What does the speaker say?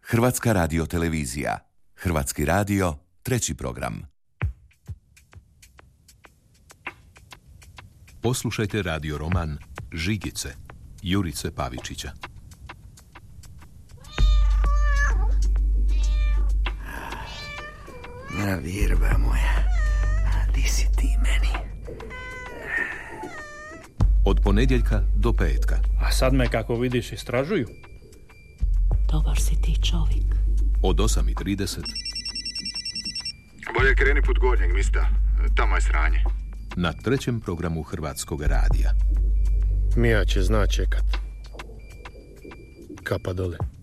Hrvatska radiotelevizija. Hrvatski radio, 3. program. Poslušajte radio roman Žigice, Jurice Pavičića. Na virba moja, a di si ti meni? Od ponedjeljka do petka. A sad me, kako vidiš, istražuju. Dobar si ti čovjek. Od 8:30. Bolje kreni put gornjeg mista, tamo je sranje. Na 3. programu Hrvatskog radija. Mija će zna čekat. Kapa dole.